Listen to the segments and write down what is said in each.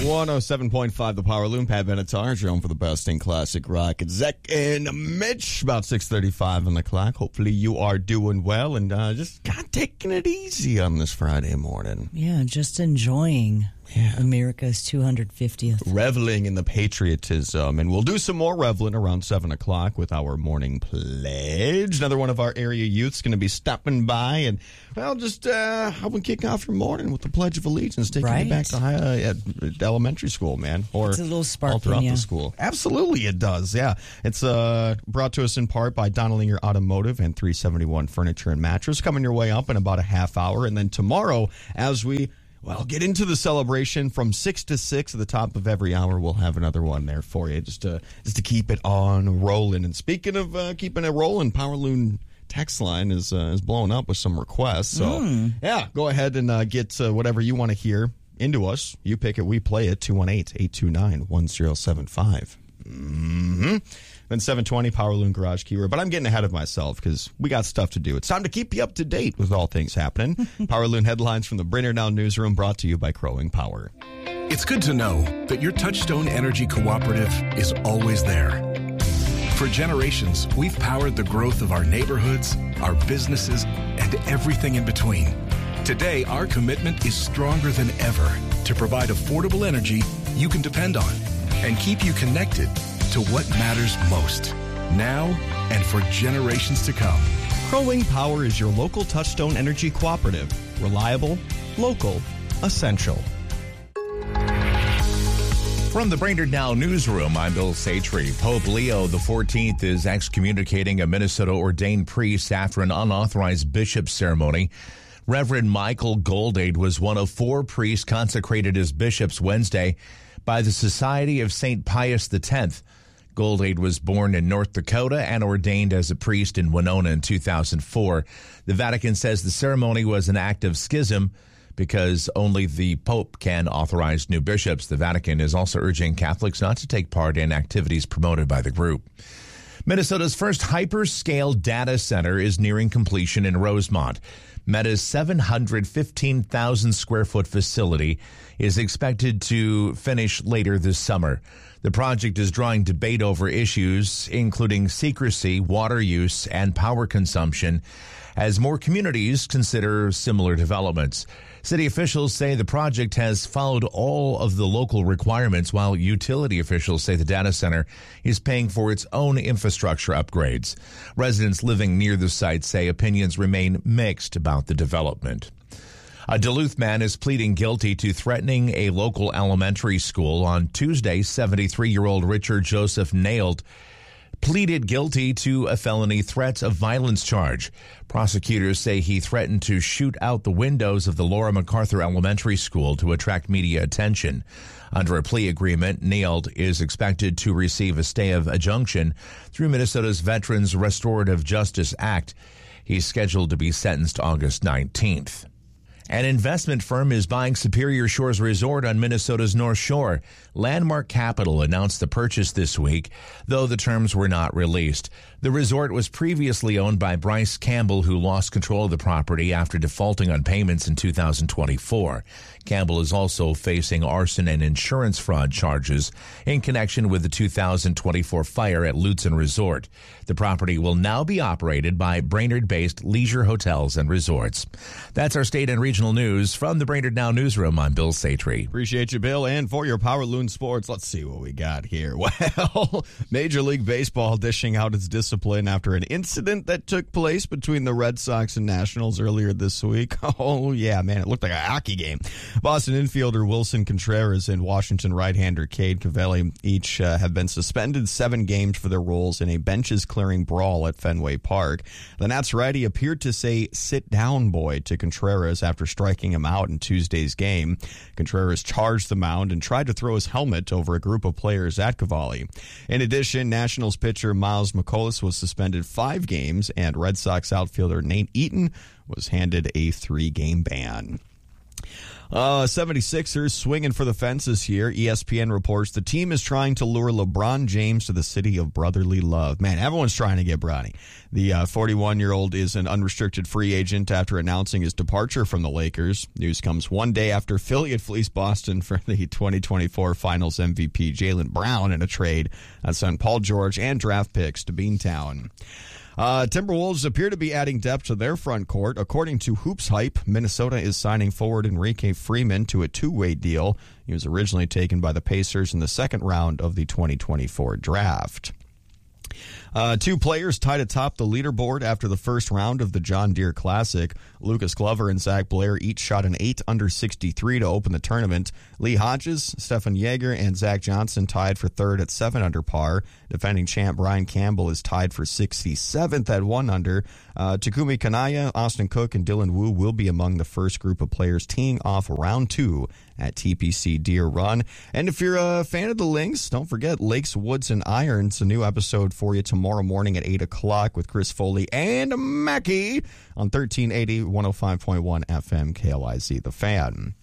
107.5 The Power Loom. Pat Benatar, your home for the best in classic rock. It's Zach and Mitch, about 6:35 on the clock. Hopefully you are doing well and just kind of taking it easy on this Friday morning. Yeah, just enjoying America's 250th. Reveling in the patriotism. And we'll do some more reveling around 7 o'clock with our morning pledge. Another one of our area youths going to be stopping by and, well, just helping kick off your morning with the Pledge of Allegiance, taking you back to elementary school, man. Or it's a little spark all throughout the school. Absolutely it does, yeah. It's brought to us in part by Donnellinger Automotive and 371 Furniture and Mattress. Coming your way up in about a half hour. And then tomorrow, as we get into the celebration from 6 to 6 at the top of every hour. We'll have another one there for you just to keep it on rolling. And speaking of keeping it rolling, Power Loon text line is blowing up with some requests. So, go ahead and get whatever you want to hear into us. You pick it, we play it, 218-829-1075. Then 720 Power Loon Garage Keyword. But I'm getting ahead of myself because we got stuff to do. It's time to keep you up to date with all things happening. Power Loon headlines from the Brainerd Now Newsroom brought to you by Crowing Power. It's good to know that your Touchstone Energy Cooperative is always there. For generations, we've powered the growth of our neighborhoods, our businesses, and everything in between. Today, our commitment is stronger than ever to provide affordable energy you can depend on and keep you connected to what matters most, now and for generations to come. Crowing Power is your local Touchstone Energy Cooperative. Reliable, local, essential. From the Brainerd Now Newsroom, I'm Bill Satry. Pope Leo XIV is excommunicating a Minnesota ordained priest after an unauthorized bishop ceremony. Reverend Michael Goldade was one of 4 priests consecrated as bishops Wednesday by the Society of St. Pius X. Goldade was born in North Dakota and ordained as a priest in Winona in 2004. The Vatican says the ceremony was an act of schism because only the Pope can authorize new bishops. The Vatican is also urging Catholics not to take part in activities promoted by the group. Minnesota's first hyperscale data center is nearing completion in Rosemont. Meta's 715,000 square foot facility is expected to finish later this summer. The project is drawing debate over issues including secrecy, water use, and power consumption as more communities consider similar developments. City officials say the project has followed all of the local requirements, while utility officials say the data center is paying for its own infrastructure upgrades. Residents living near the site say opinions remain mixed about the development. A Duluth man is pleading guilty to threatening a local elementary school. On Tuesday, 73-year-old Richard Joseph Nailed pleaded guilty to a felony threats of violence charge. Prosecutors say he threatened to shoot out the windows of the Laura MacArthur Elementary School to attract media attention. Under a plea agreement, Nailed is expected to receive a stay of adjunction through Minnesota's Veterans Restorative Justice Act. He's scheduled to be sentenced August 19th. An investment firm is buying Superior Shores Resort on Minnesota's North Shore. Landmark Capital announced the purchase this week, though the terms were not released. The resort was previously owned by Bryce Campbell, who lost control of the property after defaulting on payments in 2024. Campbell is also facing arson and insurance fraud charges in connection with the 2024 fire at Lutzen Resort. The property will now be operated by Brainerd-based Leisure Hotels and Resorts. That's our state and regional news from the Brainerd Now Newsroom. I'm Bill Satry. Appreciate you, Bill. And for your Power Loon Sports, let's see what we got here. Well, Major League Baseball dishing out its discipline after an incident that took place between the Red Sox and Nationals earlier this week. Oh, yeah, man, it looked like a hockey game. Boston infielder Wilson Contreras and Washington right-hander Cade Cavalli each have been suspended 7 games for their roles in a benches-clearing brawl at Fenway Park. The Nats righty appeared to say, "Sit down, boy," to Contreras after striking him out in Tuesday's game. Contreras charged the mound and tried to throw his helmet over a group of players at Cavalli. In addition, Nationals pitcher Miles McCullough was suspended 5 games, and Red Sox outfielder Nate Eaton was handed a 3-game ban. 76ers swinging for the fences here. ESPN reports the team is trying to lure LeBron James to the city of brotherly love. Man, everyone's trying to get Bronny. The 41-year-old is an unrestricted free agent after announcing his departure from the Lakers. News comes one day after Philly had fleeced Boston for the 2024 Finals MVP Jaylen Brown in a trade that sent Paul George and draft picks to Beantown. Timberwolves appear to be adding depth to their front court. According to Hoops Hype, Minnesota is signing forward Enrique Freeman to a two-way deal. He was originally taken by the Pacers in the second round of the 2024 draft. Two players tied atop the leaderboard after the first round of the John Deere Classic. Lucas Glover and Zach Blair each shot an 8 under 63 to open the tournament. Lee Hodges, Stefan Jaeger, and Zach Johnson tied for third at 7 under par. Defending champ Brian Campbell is tied for 67th at 1 under. Takumi Kanaya, Austin Cook, and Dylan Wu will be among the first group of players teeing off round 2 at TPC Deer Run. And if you're a fan of the Lynx, don't forget Lakes, Woods, and Irons, a new episode for you tomorrow morning at 8 o'clock with Chris Foley and Mackie on 1380, 105.1 FM, KLIZ, The Fan.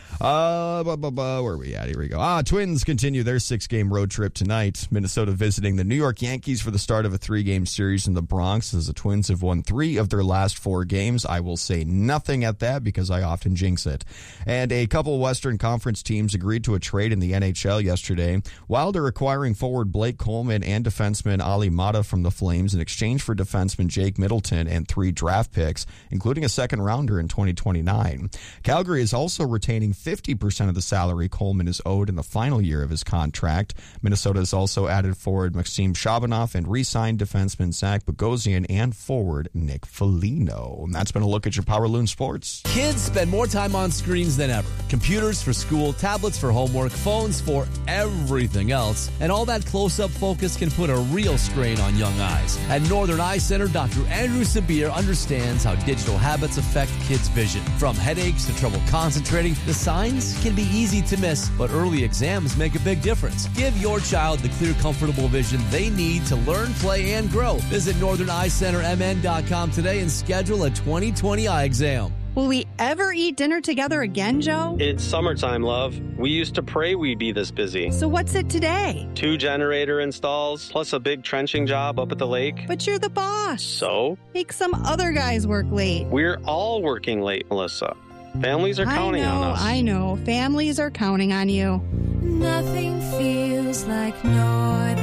Where are we at? Here we go. Twins continue their 6-game road trip tonight. Minnesota visiting the New York Yankees for the start of a 3-game series in the Bronx, as the Twins have won 3 of their last 4 games. I will say nothing at that because I often jinx it. And a couple Western Conference teams agreed to a trade in the NHL yesterday. Wilder acquiring forward Blake Coleman and defenseman Ali Mata from the Flames in exchange for defenseman Jake Middleton and 3 draft picks, including a second-rounder in 2029. Calgary is also retaining 50% of the salary Coleman is owed in the final year of his contract. Minnesota has also added forward Maxim Shabanoff and re-signed defenseman Zach Bogosian and forward Nick Foligno. And that's been a look at your Power Loon Sports. Kids spend more time on screens than ever. Computers for school, tablets for homework, phones for everything else. And all that close-up focus can put a real strain on young eyes. At Northern Eye Center, Dr. Andrew Sabir understands how digital habits affect kids' vision. From headaches to trouble concentrating, the signs can be easy to miss, but early exams make a big difference. Give your child the clear, comfortable vision they need to learn, play, and grow. Visit NorthernEyeCenterMN.com today and schedule a 2020 eye exam. Will we ever eat dinner together again, Joe? It's summertime, love. We used to pray we'd be this busy. So what's it today? 2 generator installs, plus a big trenching job up at the lake. But you're the boss. So? Make some other guys work late. We're all working late, Melissa. Families are counting on us. I know. Families are counting on you. Nothing feels like Northern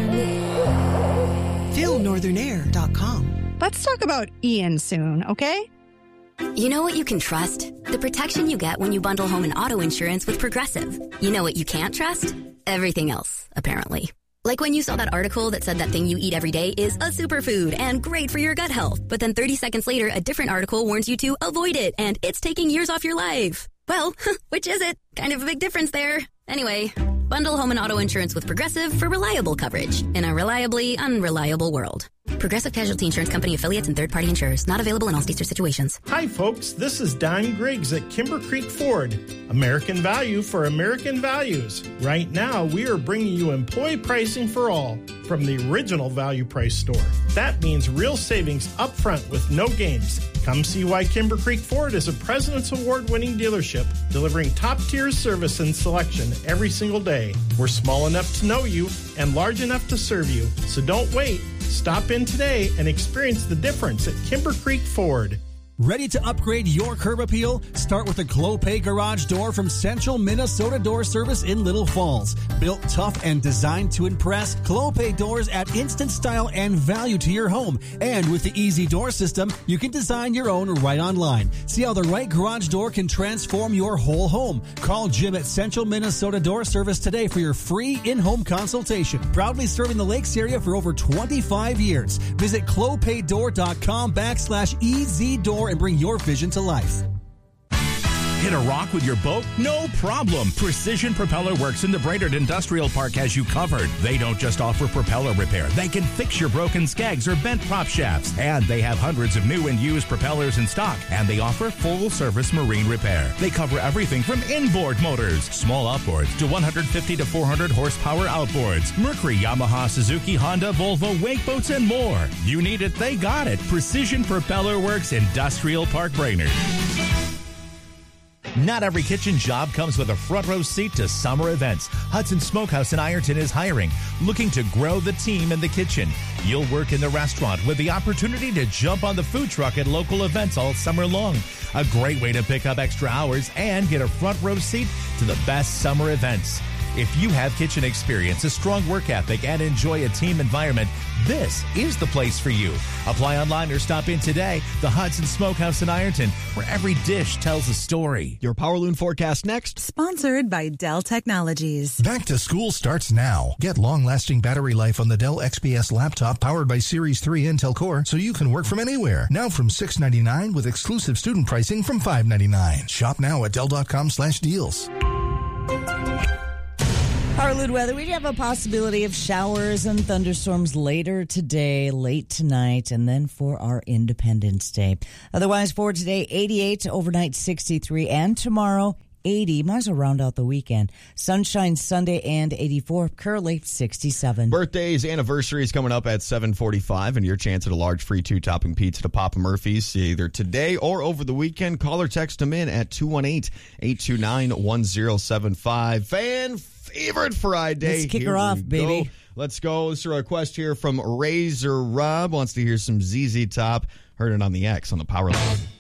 Air. Feel northernair.com. Let's talk about Ian soon, okay? You know what you can trust? The protection you get when you bundle home and auto insurance with Progressive. You know what you can't trust? Everything else, apparently. Like when you saw that article that said that thing you eat every day is a superfood and great for your gut health. But then 30 seconds later, a different article warns you to avoid it and it's taking years off your life. Well, which is it? Kind of a big difference there. Anyway, bundle home and auto insurance with Progressive for reliable coverage in a reliably unreliable world. Progressive Casualty Insurance Company affiliates and third-party insurers. Not available in all states or situations. Hi, folks. This is Don Griggs at Kimber Creek Ford. American value for American values. Right now, we are bringing you employee pricing for all from the original value price store. That means real savings up front with no games. Come see why Kimber Creek Ford is a President's Award-winning dealership, delivering top-tier service and selection every single day. We're small enough to know you and large enough to serve you. So don't wait. Stop in today and experience the difference at Kimber Creek Ford. Ready to upgrade your curb appeal? Start with the Clopay Garage Door from Central Minnesota Door Service in Little Falls. Built tough and designed to impress, Clopay doors add instant style and value to your home. And with the Easy Door system, you can design your own right online. See how the right garage door can transform your whole home. Call Jim at Central Minnesota Door Service today for your free in-home consultation. Proudly serving the Lakes area for over 25 years. Visit clopaydoor.com/EasyDoor and bring your vision to life. Hit a rock with your boat? No problem. Precision Propeller Works in the Brainerd Industrial Park has you covered. They don't just offer propeller repair. They can fix your broken skegs or bent prop shafts. And they have hundreds of new and used propellers in stock. And they offer full-service marine repair. They cover everything from inboard motors, small outboards, to 150 to 400 horsepower outboards. Mercury, Yamaha, Suzuki, Honda, Volvo, wake boats, and more. You need it, they got it. Precision Propeller Works, Industrial Park, Brainerd. Not every kitchen job comes with a front row seat to summer events. Hudson Smokehouse in Ironton is hiring, looking to grow the team in the kitchen. You'll work in the restaurant with the opportunity to jump on the food truck at local events all summer long. A great way to pick up extra hours and get a front row seat to the best summer events. If you have kitchen experience, a strong work ethic, and enjoy a team environment, this is the place for you. Apply online or stop in today. The Hudson Smokehouse in Ironton, where every dish tells a story. Your Power Loon forecast next. Sponsored by Dell Technologies. Back to school starts now. Get long-lasting battery life on the Dell XPS laptop powered by Series 3 Intel Core so you can work from anywhere. Now from $699 with exclusive student pricing from $599. Shop now at Dell.com/deals. Power Loon weather. We have a possibility of showers and thunderstorms later today, late tonight, and then for our Independence Day. Otherwise, for today, 88, overnight 63, and tomorrow, 80. Might as well round out the weekend. Sunshine Sunday and 84. Currently, 67. Birthdays, anniversaries coming up at 7:45, and your chance at a large free 2-topping pizza to Papa Murphy's either today or over the weekend. Call or text them in at 218-829-1075. Fan favorite Friday. Let's kick her off, baby. Let's go. This is a request here from Razor Rob. Wants to hear some ZZ Top. Heard it on the X on the Power Line.